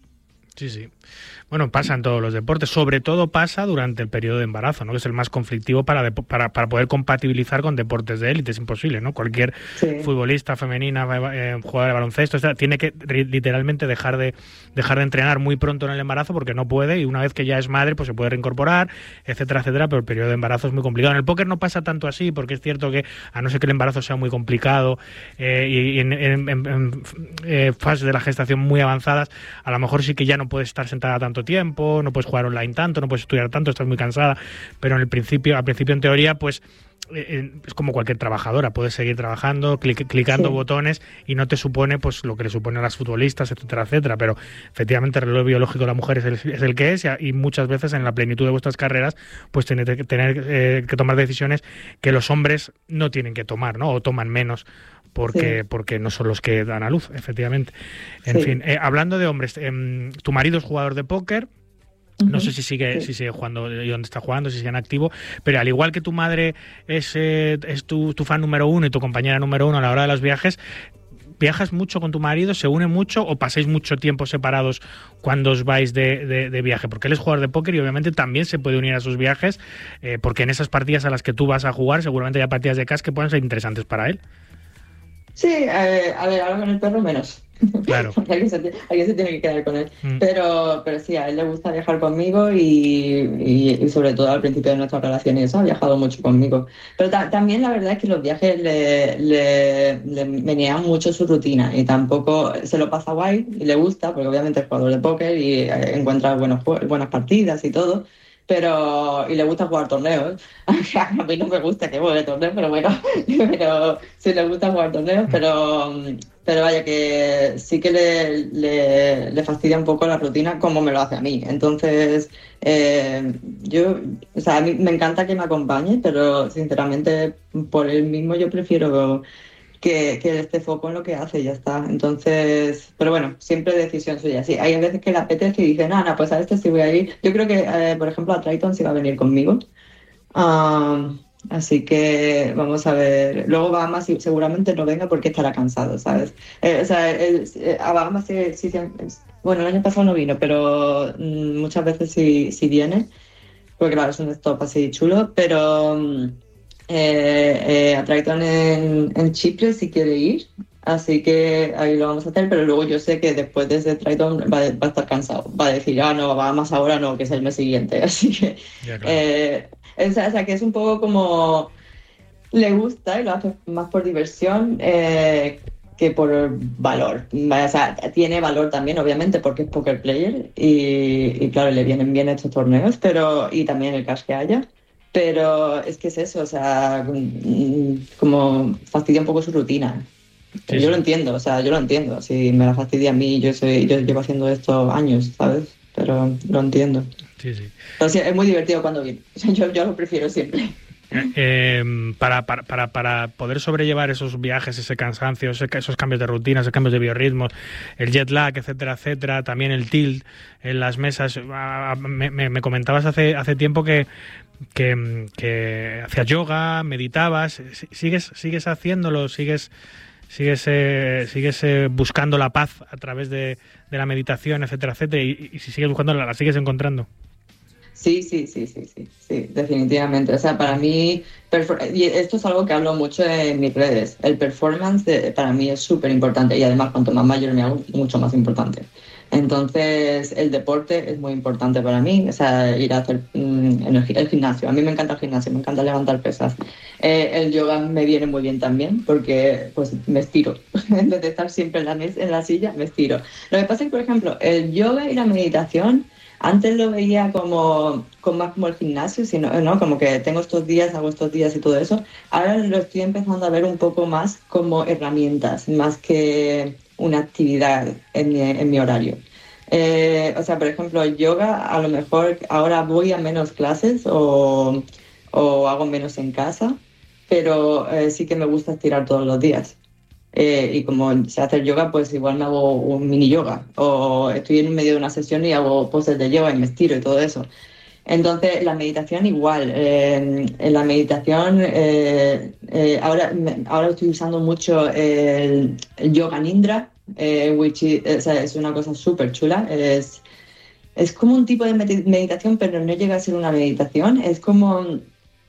[SPEAKER 1] Sí. Bueno, pasa en todos los deportes, sobre todo pasa durante el periodo de embarazo, ¿no? Que es el más conflictivo para poder compatibilizar con deportes de élite, es imposible, ¿no? Cualquier futbolista femenina, jugadora de baloncesto, tiene que literalmente dejar de entrenar muy pronto en el embarazo porque no puede, y una vez que ya es madre pues se puede reincorporar, etcétera, etcétera, pero el periodo de embarazo es muy complicado. En el póker no pasa tanto así, porque es cierto que a no ser que el embarazo sea muy complicado y en fases de la gestación muy avanzadas, a lo mejor sí que ya no puedes estar sentada tanto tiempo, no puedes jugar online tanto, no puedes estudiar tanto, estás muy cansada, pero al principio en teoría pues es como cualquier trabajadora, puedes seguir trabajando, clicando botones y no te supone pues lo que le supone a las futbolistas, etcétera, etcétera, pero efectivamente el reloj biológico de la mujer es el que es, y muchas veces en la plenitud de vuestras carreras pues tener que tomar decisiones que los hombres no tienen que tomar, ¿no? O toman menos porque no son los que dan a luz, efectivamente. En fin, hablando de hombres, tu marido es jugador de póker. No sé si sigue jugando y dónde está jugando, si sigue en activo, pero al igual que tu madre es tu fan número uno y tu compañera número uno a la hora de los viajes, ¿viajas mucho con tu marido? ¿Se une mucho o pasáis mucho tiempo separados cuando os vais de viaje? Porque él es jugador de póker y obviamente también se puede unir a sus viajes, porque en esas partidas a las que tú vas a jugar seguramente hay partidas de cash que pueden ser interesantes para él.
[SPEAKER 2] Sí, a ver, ahora con el perro menos.
[SPEAKER 1] Claro.
[SPEAKER 2] alguien se tiene que quedar con él. Pero sí, a él le gusta viajar conmigo y sobre todo al principio de nuestra relación y eso, ha viajado mucho conmigo. Pero también la verdad es que los viajes le menean mucho su rutina y tampoco se lo pasa guay y le gusta, porque obviamente es jugador de póker y encuentra buenas partidas y todo. Y le gusta jugar torneos. A mí no me gusta que juegue torneos, pero bueno, pero sí le gusta jugar torneos, pero vaya que sí que le fastidia un poco la rutina como me lo hace a mí. Entonces, a mí me encanta que me acompañe, pero sinceramente por él mismo yo prefiero que esté foco en lo que hace y ya está. Entonces, pero bueno, siempre decisión suya. Sí, hay veces que le apetece y dice, no, pues a este sí voy a ir. Yo creo que, por ejemplo, a Triton sí va a venir conmigo. Así que vamos a ver. Luego Bahamas seguramente no venga porque estará cansado, ¿sabes? A Bahamas sí, bueno, el año pasado no vino, pero muchas veces sí viene, porque claro, es un stop así chulo, pero a Triton en Chipre si quiere ir, así que ahí lo vamos a hacer, pero luego yo sé que después de ese Triton va a estar cansado, va a decir, no, va más ahora, no, que es el mes siguiente, así que
[SPEAKER 1] ya, claro.
[SPEAKER 2] O sea, que es un poco como le gusta y lo hace más por diversión que por valor. O sea, tiene valor también, obviamente, porque es poker player y claro, le vienen bien estos torneos, y también el cash que haya. Pero es que es eso, o sea, como fastidia un poco su rutina. Sí, yo lo entiendo, o sea, yo lo entiendo. Si me la fastidia a mí, yo llevo haciendo esto años, ¿sabes? Pero lo entiendo.
[SPEAKER 1] Sí.
[SPEAKER 2] Pero sí, es muy divertido cuando viene. Yo lo prefiero siempre.
[SPEAKER 1] Para poder sobrellevar esos viajes, ese cansancio, esos cambios de rutina, esos cambios de biorritmos, el jet lag, etcétera, etcétera, también el tilt en las mesas. Me comentabas hace tiempo que hacías yoga, meditabas. ¿Sigues haciéndolo? ¿Sigues buscando la paz a través de la meditación, etcétera, etcétera? Y si sigues buscando, ¿la sigues encontrando?
[SPEAKER 2] Sí, definitivamente. O sea, para mí, y esto es algo que hablo mucho en mis redes, el performance para mí es súper importante, y además cuanto más mayor me hago, mucho más importante. Entonces, el deporte es muy importante para mí, o sea, ir a hacer el gimnasio. A mí me encanta el gimnasio, me encanta levantar pesas. El yoga me viene muy bien también porque pues me estiro. En vez de estar siempre en la silla, me estiro. Lo que pasa es que, por ejemplo, el yoga y la meditación, antes lo veía más como el gimnasio, ¿no? Como que tengo estos días, hago estos días y todo eso. Ahora lo estoy empezando a ver un poco más como herramientas, más que una actividad en mi horario. O sea, por ejemplo, el yoga, a lo mejor ahora voy a menos clases o hago menos en casa, pero sí que me gusta estirar todos los días. Y como sé hacer yoga, pues igual me hago un mini yoga, o estoy en medio de una sesión y hago poses de yoga y me estiro y todo eso. Entonces, la meditación igual. En la meditación, ahora estoy usando mucho el yoga nidra, o sea, es una cosa súper chula. Es como un tipo de meditación, pero no llega a ser una meditación. Es como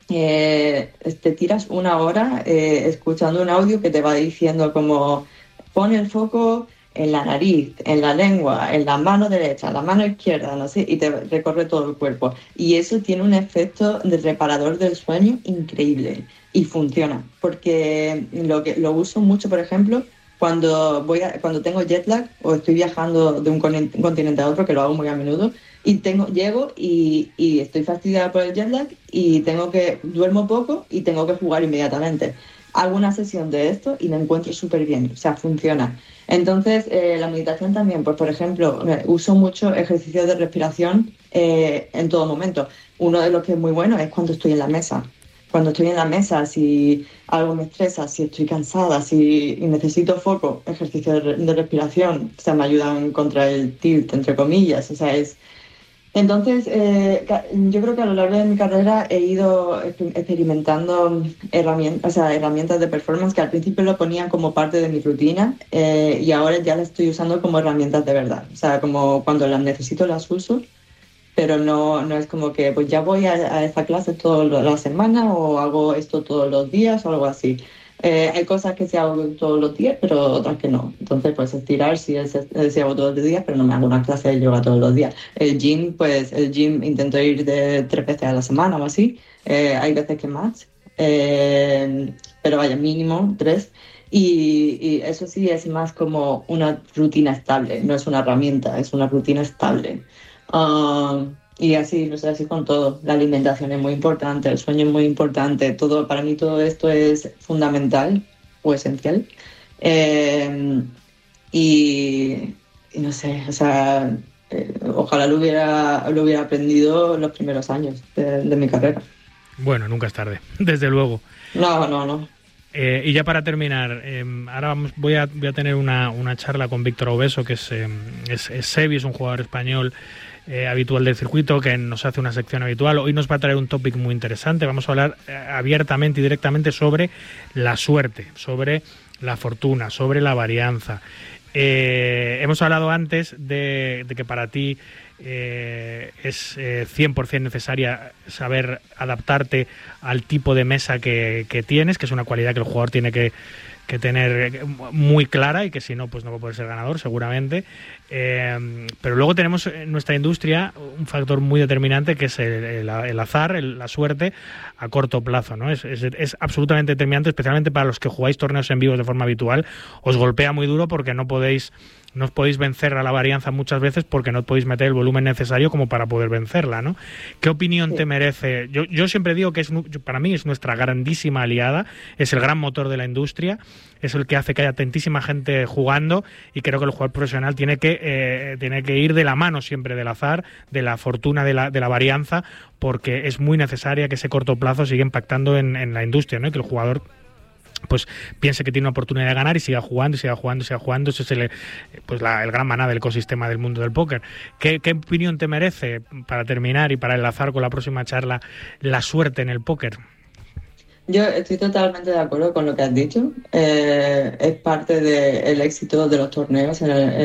[SPEAKER 2] te tiras una hora escuchando un audio que te va diciendo como pon el foco en la nariz, en la lengua, en la mano derecha, la mano izquierda, no sé, y te recorre todo el cuerpo. Y eso tiene un efecto de reparador del sueño increíble y funciona, porque lo uso mucho, por ejemplo, cuando tengo jet lag o estoy viajando de un continente a otro, que lo hago muy a menudo, y llego y estoy fastidiada por el jet lag y duermo poco y tengo que jugar inmediatamente. Hago una sesión de esto y me encuentro súper bien, o sea, funciona. Entonces, la meditación también, pues por ejemplo, uso mucho ejercicios de respiración en todo momento. Uno de los que es muy bueno es cuando estoy en la mesa. Cuando estoy en la mesa, si algo me estresa, si estoy cansada, si necesito foco, ejercicios de respiración, o sea, me ayudan contra el tilt, entre comillas, o sea, Entonces, yo creo que a lo largo de mi carrera he ido experimentando herramientas de performance que al principio lo ponía como parte de mi rutina y ahora ya las estoy usando como herramientas de verdad. O sea, como cuando las necesito las uso, pero no es como que pues ya voy a esta clase toda la semana o hago esto todos los días o algo así. Hay cosas que se hago todos los días, pero otras que no. Entonces, pues estirar sí hago todos los días, pero no me hago una clase de yoga todos los días. El gym intento ir de 3 veces a la semana o así. Hay veces que más, pero vaya, mínimo 3. Y eso sí es más como una rutina estable, no es una herramienta, es una rutina estable. Y así, no sé, así con todo. La alimentación es muy importante, el sueño es muy importante. Para mí todo esto es fundamental o esencial. Y no sé, o sea, ojalá lo hubiera aprendido en los primeros años de mi carrera.
[SPEAKER 1] Bueno, nunca es tarde, desde luego.
[SPEAKER 2] No.
[SPEAKER 1] Y ya para terminar, ahora voy a tener una charla con Víctor Obeso, que es Sevi, es un jugador español habitual del circuito, que nos hace una sección habitual. Hoy nos va a traer un topic muy interesante. Vamos a hablar abiertamente y directamente sobre la suerte, sobre la fortuna, sobre la varianza. Hemos hablado antes de que para ti es 100% necesaria saber adaptarte al tipo de mesa que tienes, que es una cualidad que el jugador tiene que tener muy clara y que si no, pues no va a poder ser ganador seguramente. Pero luego tenemos en nuestra industria un factor muy determinante, que es el azar, la suerte a corto plazo, ¿no? Es absolutamente determinante, especialmente para los que jugáis torneos en vivo de forma habitual. Os golpea muy duro porque no podéis no os podéis vencer a la varianza muchas veces porque no podéis meter el volumen necesario como para poder vencerla, ¿no? ¿Qué opinión te merece? Yo siempre digo que para mí es nuestra grandísima aliada, es el gran motor de la industria, es el que hace que haya tantísima gente jugando, y creo que el jugador profesional tiene que ir de la mano siempre del azar, de la fortuna de la varianza, porque es muy necesaria que ese corto plazo siga impactando en la industria, ¿no? Y que el jugador pues piense que tiene una oportunidad de ganar y siga jugando, y siga jugando, y siga jugando. Ese es el gran maná del ecosistema del mundo del póker. ¿Qué opinión te merece, para terminar y para enlazar con la próxima charla, la suerte en el póker?
[SPEAKER 2] Yo estoy totalmente de acuerdo con lo que has dicho. Es parte del éxito de los torneos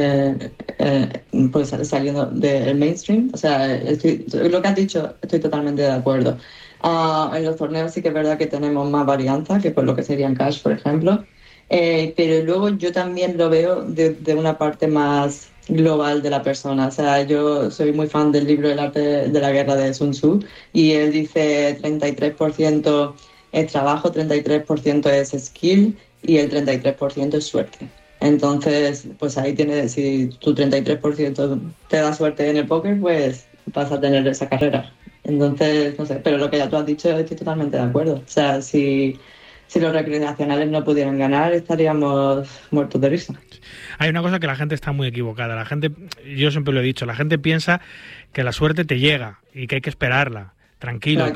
[SPEAKER 2] pues saliendo del mainstream. O sea, lo que has dicho, estoy totalmente de acuerdo. En los torneos sí que es verdad que tenemos más varianza que por lo que sería en cash, por ejemplo. Pero luego yo también lo veo de una parte más global de la persona. O sea, yo soy muy fan del libro El arte de la guerra de Sun Tzu, y él dice 33% es trabajo, 33% es skill y el 33% es suerte. Entonces, pues ahí tienes, si tu 33% te da suerte en el póker, pues vas a tener esa carrera. Entonces, no sé, pero lo que ya tú has dicho, estoy totalmente de acuerdo. O sea, si los recreacionales no pudieran ganar, estaríamos muertos de risa.
[SPEAKER 1] Hay una cosa que la gente está muy equivocada. La gente, yo siempre lo he dicho, la gente piensa que la suerte te llega y que hay que esperarla. Tranquilo,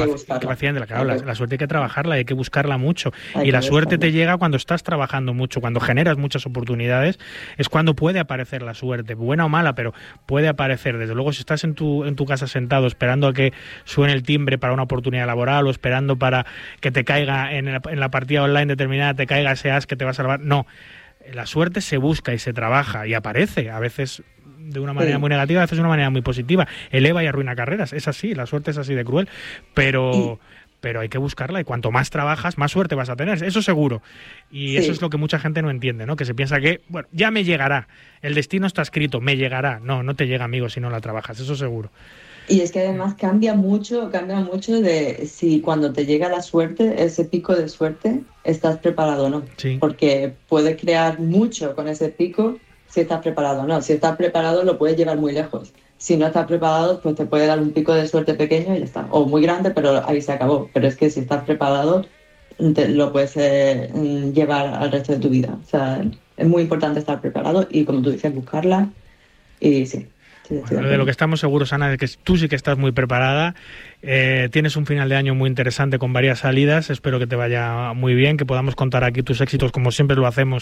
[SPEAKER 1] la suerte hay que trabajarla, hay que buscarla mucho. Y la suerte te llega cuando estás trabajando mucho, cuando generas muchas oportunidades, es cuando puede aparecer la suerte, buena o mala, pero puede aparecer. Desde luego, si estás en tu casa sentado esperando a que suene el timbre para una oportunidad laboral, o esperando para que te caiga en la partida online determinada, te caiga ese as que te va a salvar, no. La suerte se busca y se trabaja y aparece, a veces de una manera muy negativa, a veces de una manera muy positiva. Eleva y arruina carreras, es así, la suerte es así de cruel, pero hay que buscarla, y cuanto más trabajas, más suerte vas a tener, eso seguro. Y eso es lo que mucha gente no entiende, ¿no? Que se piensa que, bueno, ya me llegará, el destino está escrito, me llegará. No te llega, amigo, si no la trabajas, eso seguro.
[SPEAKER 2] Y es que además cambia mucho de si cuando te llega la suerte, ese pico de suerte, estás preparado o no.
[SPEAKER 1] Sí.
[SPEAKER 2] Porque puedes crear mucho con ese pico si estás preparado o no. Si estás preparado, lo puedes llevar muy lejos. Si no estás preparado, pues te puede dar un pico de suerte pequeño y ya está. O muy grande, pero ahí se acabó. Pero es que si estás preparado, lo puedes llevar al resto de tu vida. O sea, es muy importante estar preparado y, como tú dices, buscarla. Y sí.
[SPEAKER 1] Bueno, de lo que estamos seguros, Ana, es que tú sí que estás muy preparada. Tienes un final de año muy interesante con varias salidas. Espero que te vaya muy bien, que podamos contar aquí tus éxitos, como siempre lo hacemos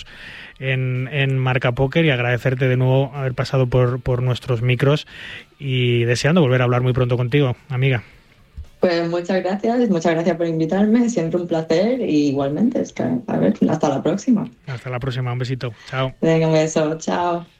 [SPEAKER 1] en Marca Póker, y agradecerte de nuevo haber pasado por nuestros micros, y deseando volver a hablar muy pronto contigo, amiga.
[SPEAKER 2] Pues muchas gracias por invitarme, siempre un placer, y igualmente, a ver, hasta la próxima.
[SPEAKER 1] Hasta la próxima, un besito, chao.
[SPEAKER 2] Venga, un beso, chao.